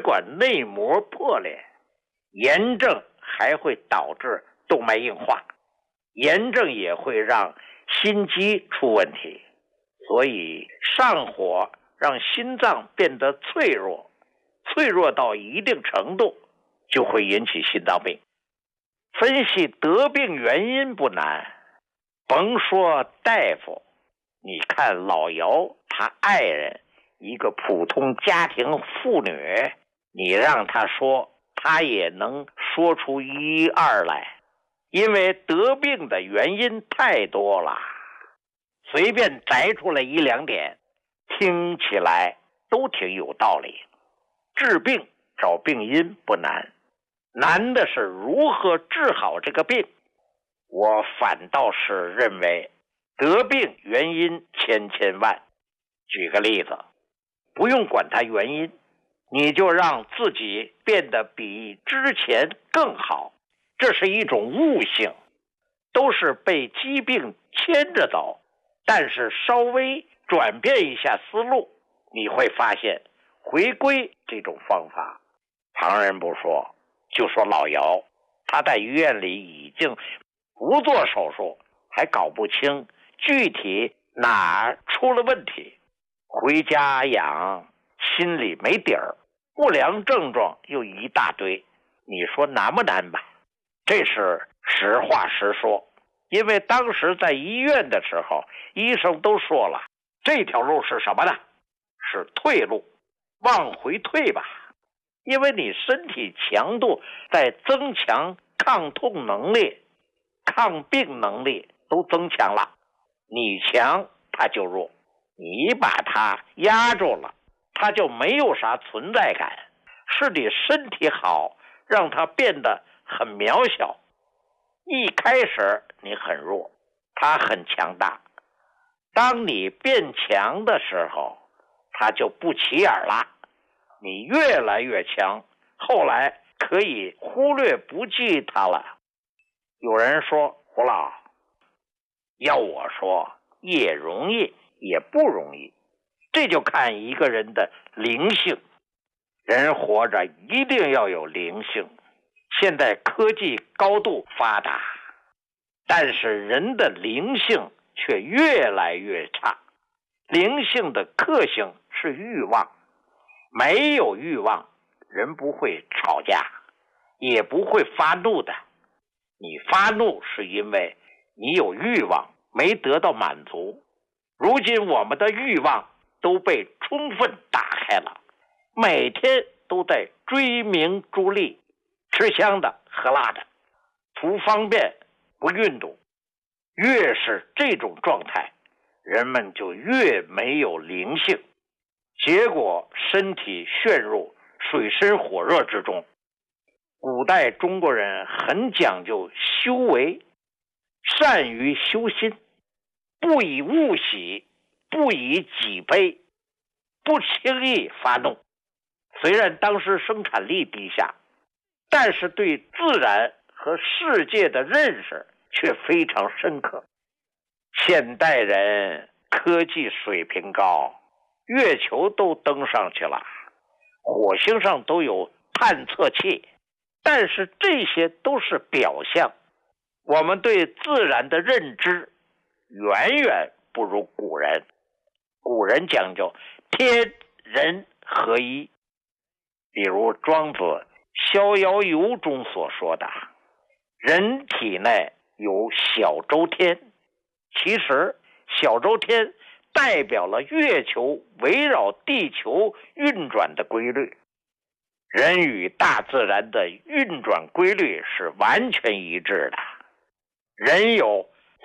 管内膜破裂，炎症还会导致动脉硬化，炎症也会让心肌出问题，所以上火让心脏变得脆弱，脆弱到一定程度就会引起心脏病。分析得病原因不难，甭说大夫，你看老姚他爱人一个普通家庭妇女，你让他说，他也能说出一二来，因为得病的原因太多了，随便摘出来一两点，听起来都挺有道理。治病找病因不难，难的是如何治好这个病。我反倒是认为得病原因千千万。举个例子，不用管它原因，你就让自己变得比之前更好，这是一种悟性，都是被疾病牵着走。但是稍微转变一下思路，你会发现回归这种方法。旁人不说，就说老姚，他在医院里已经不做手术，还搞不清具体哪出了问题，回家养，心里没底儿，不良症状又一大堆，你说难不难吧？这是实话实说，因为当时在医院的时候，医生都说了，这条路是什么呢？是退路，往回退吧。因为你身体强度在增强，抗痛能力、抗病能力都增强了，你强它就弱，你把它压住了，它就没有啥存在感，是你身体好让它变得很渺小。一开始你很弱，它很强大，当你变强的时候，它就不起眼了，你越来越强，后来可以忽略不计它了。有人说，胡老，要我说也容易也不容易，这就看一个人的灵性。人活着一定要有灵性。现在科技高度发达，但是人的灵性却越来越差。灵性的克星是欲望，没有欲望，人不会吵架，也不会发怒的。你发怒是因为你有欲望没得到满足，如今我们的欲望都被充分打开了，每天都在追名逐利，吃香的喝辣的，图方便不运动。越是这种状态，人们就越没有灵性，结果身体陷入水深火热之中。古代中国人很讲究修为，善于修心，不以物喜，不以己悲，不轻易发怒。虽然当时生产力低下，但是对自然和世界的认识却非常深刻。现代人科技水平高，月球都登上去了，火星上都有探测器，但是这些都是表象，我们对自然的认知远远不如古人。古人讲究天人合一，比如庄子《逍遥游》中所说的，人体内有小周天，其实小周天代表了月球围绕地球运转的规律。人与大自然的运转规律是完全一致的。人有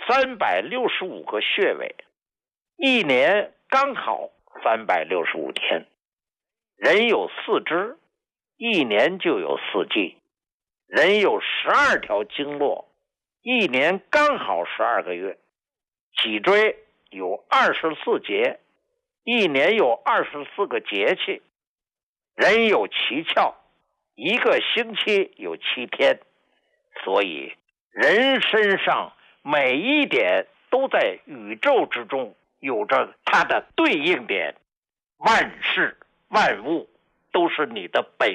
365个穴位，一年刚好365天。人有4肢，一年就有4季。人有12条经络，一年刚好12个月。脊椎有24节，一年有24个节气。人有7窍，一个星期有7天。所以人身上每一点都在宇宙之中有着它的对应点，万事万物都是你的本